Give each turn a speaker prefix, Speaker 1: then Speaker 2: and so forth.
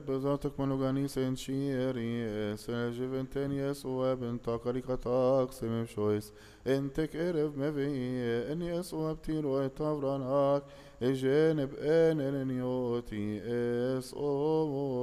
Speaker 1: بذاتك منوغاني سنشيري سنجفنتين يسوع بنتا كاريكاتاك سمم شويس انتك ارف مبي ان يسوع بتيرو اتافراناك اجنب ان النيوتي اس او